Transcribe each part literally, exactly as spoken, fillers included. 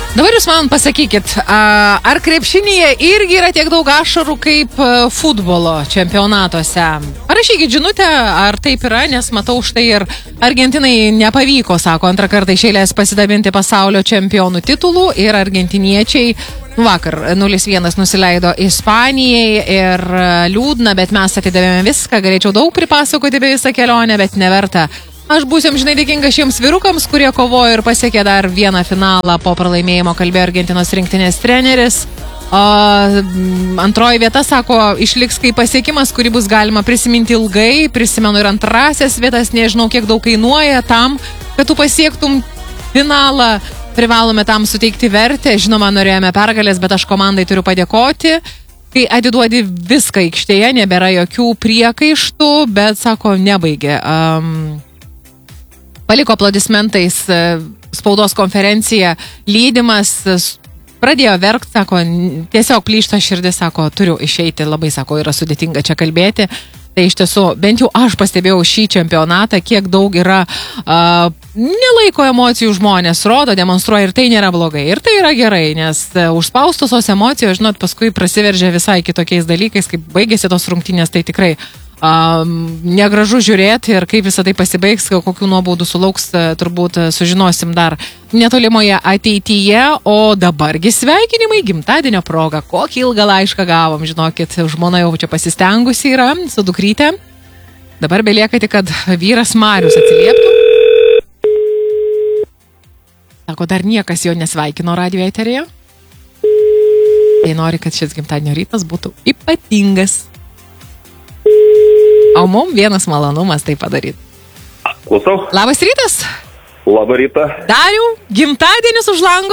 Dabar jūs man pasakykit, ar krepšinyje irgi yra tiek daug ašarų kaip futbolo čempionatuose? Parašykit žinutę, ar taip yra, nes matau štai ir Argentinai nepavyko, sako, antrą kartą iš eilės pasidabinti pasaulio čempionų titulų ir argentiniečiai vakar nulis vienas nusileido Ispanijai ir liūdna, bet mes atidavėme viską, galėčiau daug pripasakoti apie visą kelionę, bet neverta. Aš būsiu amžinai dėkinga šiems vyrukams, kurie kovojo ir pasiekė dar vieną finalą po pralaimėjimo, kalbėjo Argentinos rinktinės treneris. O, antroji vieta, sako, išliks kaip pasiekimas, kurį bus galima prisiminti ilgai. Prisimenu ir antrasias vietas, nežinau, kiek daug kainuoja tam, kad tu pasiektum finalą. Privalome tam suteikti vertę. Žinoma, norėjome pergalės, bet aš komandai turiu padėkoti. Kai atiduodi viską aikštėje, nebėra jokių priekaištų, bet, sako, nebaigė. Um, Paliko aplodismentais spaudos konferenciją, lydimas, pradėjo verkti, sako, tiesiog plyšta širdis, sako, turiu išeiti, labai, sako, yra sudėtinga čia kalbėti. Tai iš tiesų, bent jau aš pastebėjau šį čempionatą, kiek daug yra uh, nelaiko emocijų žmonės, rodo, demonstruoja ir tai nėra blogai. Ir tai yra gerai, nes uh, užspaustos tos emocijos, žinot, paskui prasiveržia visai kitokiais dalykais, kaip baigėsi tos rungtynės, tai tikrai Um, negražu žiūrėti ir kaip visą tai pasibaigs, kokių nuobaudų sulauks, turbūt sužinosim dar netolimoje ateityje, o dabargi sveikinimai gimtadienio proga. Kokį ilgą laišką gavom, žinokit, žmona jau čia pasistengusi yra su dukryte. Dabar belieka tik, kad vyras Marius atsilieptų. Sako, dar niekas jo nesveikino radio eteryje. Tai nori, kad šis gimtadienio rytas būtų ypatingas. O mum vienas malonumas tai padaryti. Klausau. Labas rytas. Labą rytą. Dariau, gimtadienis už lango.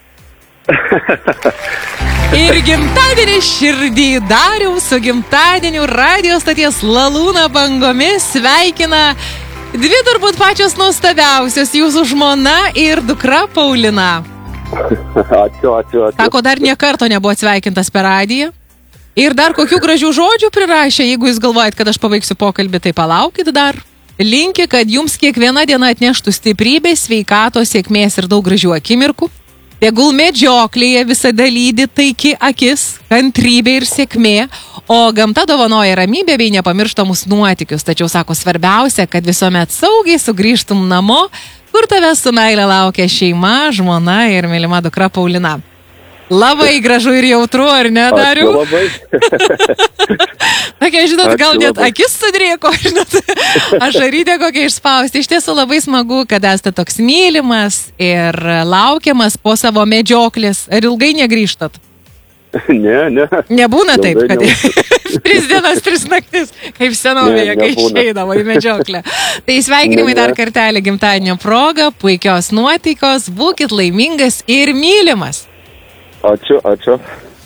Ir gimtadienis širdį Dariau su gimtadieniu radio stoties Lalūna bangomis sveikina dvi turbūt pačios nuostabiausios, jūsų žmona ir dukra Paulina. Ačiū, ačiū, ačiū. Sako, dar nie karto nebuvo sveikintas per radiją. Ir dar kokių gražių žodžių prirašė, jeigu jūs galvojat, kad aš pabaigsiu pokalbį, tai palaukit dar. Linki, kad jums kiekviena diena atneštų stiprybės, sveikatos, sėkmės ir daug gražių akimirkų. Tegul medžioklėje visada lydi taiki akis, kantrybė ir sėkmė, o gamta dovanoja ramybę bei nepamirštamus nuotykius. Tačiau, sako, svarbiausia, kad visuomet saugiai sugrįžtum namo, kur tave su meile laukia šeima, žmona ir mylima dukra Paulina. Labai gražu ir jautru, ar ne, Dariau? Ačiū labai. Tokia, žinot, gal Ačiū net labai. akis sudrėko, žinot, ašarytė kokia išspausti. Iš tiesų labai smagu, kad esate toks mylimas ir laukiamas po savo medžioklės. Ar ilgai negrįžtat? Ne, ne. Nebūna taip, Ilgai kad nebūna. tris dienas, tris naktis, kaip senovėje, Ne, kai nebūna. išeidavo į medžioklę. Tai sveikinimai Ne, ne. dar kartelį gimtadienio proga, puikios nuotaikos, būkit laimingas ir mylimas. Ačiū, ačiū.